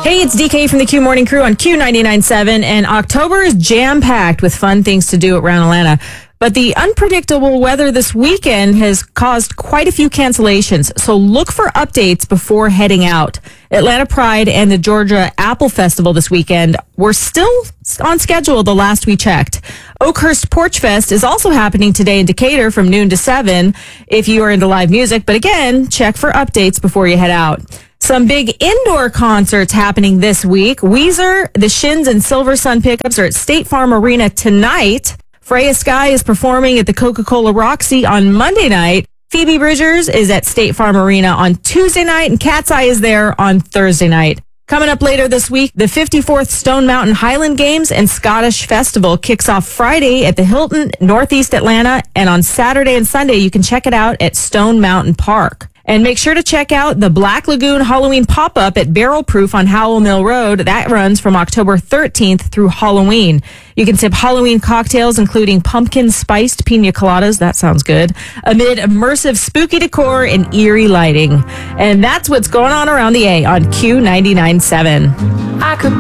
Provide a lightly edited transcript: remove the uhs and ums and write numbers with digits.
Hey, it's DK from the Q Morning Crew on Q99.7, and October is jam-packed with fun things to do around Atlanta. But the unpredictable weather this weekend has caused quite a few cancellations, so look for updates before heading out. Atlanta Pride and the Georgia Apple Festival this weekend were still on schedule the last we checked. Oakhurst Porch Fest is also happening today in Decatur from noon to 7 if you are into live music, but again, check for updates before you head out. Some big indoor concerts happening this week. Weezer, the Shins, and Silver Sun Pickups are at State Farm Arena tonight. Freya Sky is performing at the Coca-Cola Roxy on Monday night. Phoebe Bridgers is at State Farm Arena on Tuesday night, and Cat's Eye is there on Thursday night. Coming up later this week, the 54th Stone Mountain Highland Games and Scottish Festival kicks off Friday at the Hilton, Northeast Atlanta, and on Saturday and Sunday you can check it out at Stone Mountain Park. And make sure to check out the Black Lagoon Halloween pop-up at Barrel Proof on Howell Mill Road. That runs from October 13th through Halloween. You can sip Halloween cocktails, including pumpkin spiced pina coladas. That sounds good. Amid immersive spooky decor and eerie lighting. And that's what's going on around the A on Q99.7. I could